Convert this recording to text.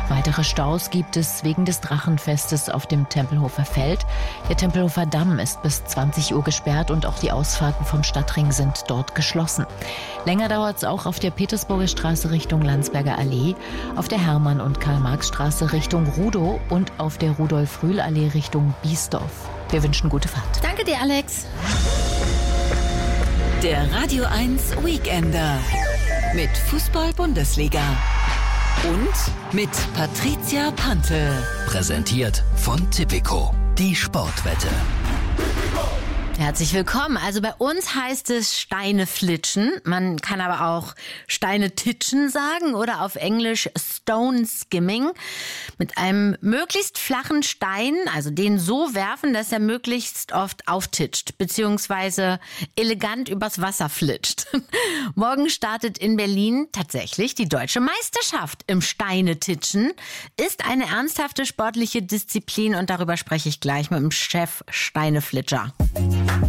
Weitere Staus gibt es wegen des Drachenfestes auf dem Tempelhofer Feld. Der Tempelhofer Damm ist bis 20 Uhr gesperrt und auch die Ausfahrten vom Stadtring sind dort geschlossen. Länger dauert es auch auf der Petersburger Straße Richtung Landsberger Allee, auf der Hermann- und Karl-Marx-Straße Richtung Rudow und auf der Rudolf-Rühl-Allee Richtung Biesdorf. Wir wünschen gute Fahrt. Danke dir, Alex. Der Radio 1 Weekender mit Fußball-Bundesliga und mit Patricia Panthe. Präsentiert von Tipico, die Sportwette. Herzlich willkommen. Also bei uns heißt es Steine flitschen. Man kann aber auch Steine titschen sagen oder auf Englisch Stone Skimming. Mit einem möglichst flachen Stein, also den so werfen, dass er möglichst oft auftitscht, beziehungsweise elegant übers Wasser flitscht. Morgen startet in Berlin tatsächlich die deutsche Meisterschaft im Steinetitschen. Ist eine ernsthafte sportliche Disziplin und darüber spreche ich gleich mit dem Chef Steineflitscher.